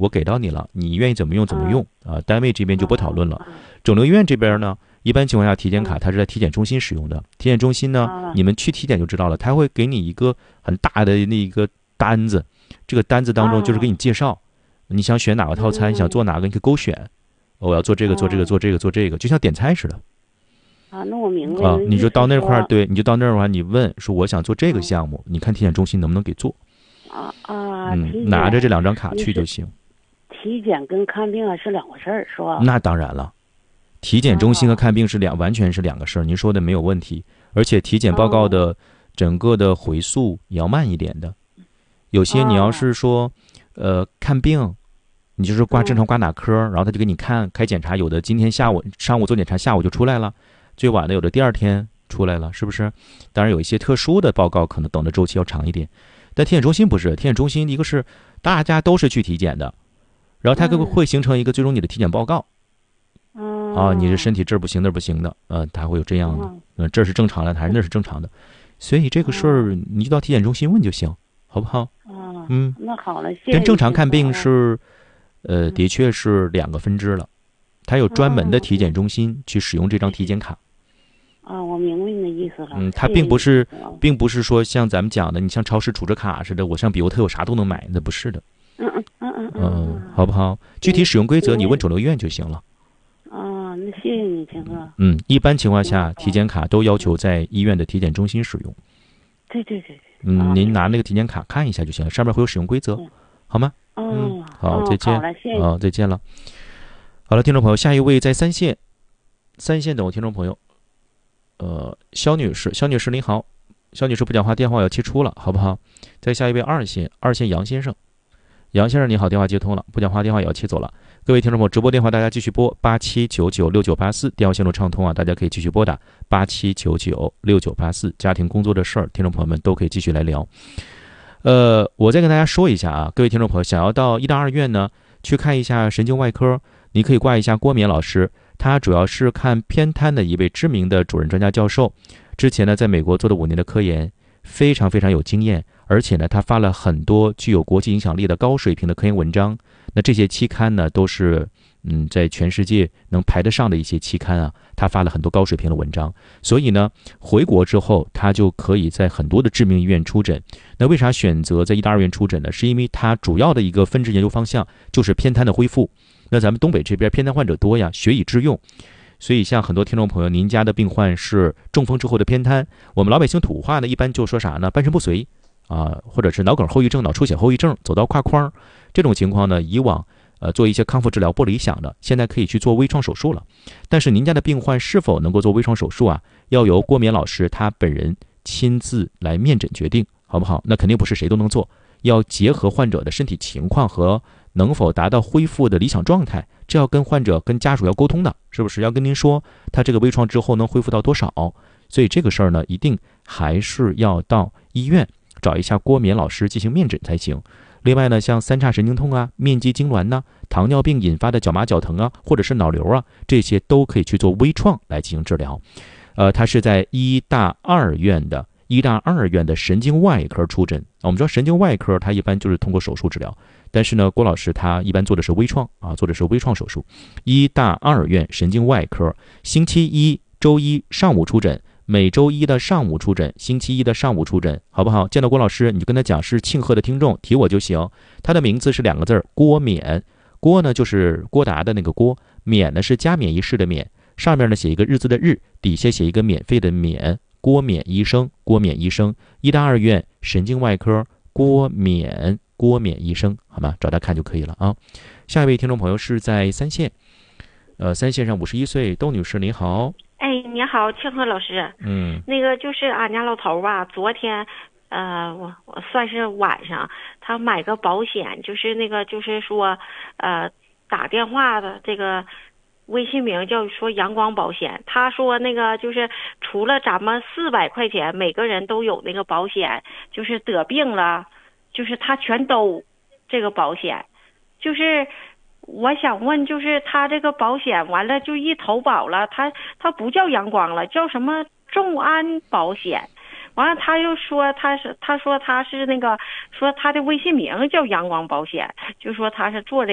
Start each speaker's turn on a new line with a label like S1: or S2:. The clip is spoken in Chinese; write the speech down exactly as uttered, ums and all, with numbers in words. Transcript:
S1: 我给到你了，你愿意怎么用怎么用啊、呃，单位这边就不讨论了。
S2: 嗯、
S1: 肿瘤医院这边呢，一般情况下体检卡它是在体检中心使用的，体检中心呢，
S2: 嗯、
S1: 你们去体检就知道了，他会给你一个很大的那个单子，这个单子当中就是给你介绍，嗯、你想选哪个套餐，
S2: 嗯、
S1: 想做哪个，你可以勾选，哦、我要做这个做这个做这个做这个，就像点菜似的。
S2: 啊，那我明白
S1: 啊，你就到那块儿，对，你就到那儿的话，你问说我想做这个项目，嗯、你看体检中心能不能给做？
S2: 啊啊，
S1: 嗯，拿着这两张卡去就行。
S2: 体检跟看病啊是两回事儿，是吧？
S1: 那当然了，体检中心和看病是两、啊、完全是两个事儿。您说的没有问题，而且体检报告的整个的回溯也要慢一点的。有些你要是说，呃，看病，你就是挂正常挂哪科，嗯、然后他就给你看开检查，有的今天下午上午做检查，下午就出来了。最晚的有的第二天出来了，是不是？当然有一些特殊的报告可能等的周期要长一点，但体检中心不是。体检中心一个是大家都是去体检的，然后它会形成一个最终你的体检报告。
S2: 嗯、
S1: 啊，你是身体这儿不行那儿不行的，呃，它会有这样的，嗯，这是正常的还是那是正常的，所以这个事儿你就到体检中心问就行，好不好？
S2: 嗯，
S1: 嗯，
S2: 那好了，谢谢。
S1: 跟正常看病是，呃，的确是两个分支了，它有专门的体检中心去使用这张体检卡。
S2: 啊，我明白你的意思了。
S1: 嗯，它并不是，并不是说像咱们讲的，你像超市储值卡似的，我上比欧特我啥都能买，那不是的。
S2: 嗯嗯嗯嗯
S1: 嗯，好不好？具体使用规则你问肿瘤医院就行了。
S2: 啊，那谢谢你，秦哥。
S1: 嗯，一般情况下，体检卡都要求在医院的体检中心使用。
S2: 对对对对。
S1: 嗯，您拿那个体检卡看一下就行了，上面会有使用规则，好吗？
S2: 嗯，
S1: 好，再见。
S2: 好了，谢谢。
S1: 好，再见了。好了，听众朋友，下一位在三线，三线等我听众朋友。呃，肖女士，肖女士您好，肖女士不讲话，电话要切出了，好不好？再下一位二线，二线杨先生，杨先生你好，电话接通了，不讲话电话也要切走了。各位听众朋友，直播电话大家继续拨八七九九六九八四，电话线路畅通啊，大家可以继续拨打八七九九六九八四。家庭工作的事儿，听众朋友们都可以继续来聊。呃，我再跟大家说一下啊，各位听众朋友，想要到医大二院呢去看一下神经外科，你可以挂一下郭冕老师。他主要是看偏瘫的一位知名的主任专家教授，之前呢在美国做了五年的科研，非常非常有经验，而且呢他发了很多具有国际影响力的高水平的科研文章。那这些期刊呢都是嗯在全世界能排得上的一些期刊啊，他发了很多高水平的文章，所以呢回国之后他就可以在很多的知名医院出诊。那为啥选择在医大二院出诊呢？是因为他主要的一个分支研究方向就是偏瘫的恢复。那咱们东北这边偏瘫患者多呀，学以致用，所以像很多听众朋友，您家的病患是中风之后的偏瘫，我们老百姓土话呢，一般就说啥呢？半身不遂啊，或者是脑梗后遗症、脑出血后遗症，走到胯框，这种情况呢，以往呃做一些康复治疗不理想的，现在可以去做微创手术了。但是您家的病患是否能够做微创手术啊？要由郭冕老师他本人亲自来面诊决定，好不好？那肯定不是谁都能做，要结合患者的身体情况和能否达到恢复的理想状态，这要跟患者跟家属要沟通的，是不是？要跟您说他这个微创之后能恢复到多少，所以这个事儿呢，一定还是要到医院找一下郭冕老师进行面诊才行。另外呢，像三叉神经痛啊、面肌痉挛呐、糖尿病引发的脚麻脚疼啊，或者是脑瘤啊，这些都可以去做微创来进行治疗。呃，他是在医大二院的医大二院的神经外科出诊。我们知道神经外科它一般就是通过手术治疗，但是呢，郭老师他一般做的是微创啊，做的是微创手术。医大二院神经外科，星期一、周一上午出诊，每周一的上午出诊，星期一的上午出诊，好不好？见到郭老师，你就跟他讲是庆贺的听众，提我就行。他的名字是两个字，郭冕。郭呢就是郭达的那个郭，冕呢是加冕仪式的冕，上面呢写一个日字的日，底下写一个免费的免。郭冕医生，郭冕医生，医大二院神经外科，郭冕，郭冕医生，好吗？找他看就可以了啊。下一位听众朋友是在三线，呃，三线上五十一岁，窦女士，你好。
S3: 哎，你好，庆贺老师。
S1: 嗯，
S3: 那个就是俺家老头吧，昨天，呃，我我算是晚上，他买个保险，就是那个就是说，呃，打电话的这个。微信名叫说阳光保险，他说那个就是除了咱们四百块钱每个人都有那个保险，就是得病了，就是他全都这个保险，就是我想问，就是他这个保险完了就一投保了，他他不叫阳光了，叫什么众安保险，完了他又说他是他说他是那个说他的微信名叫阳光保险，就说他是做这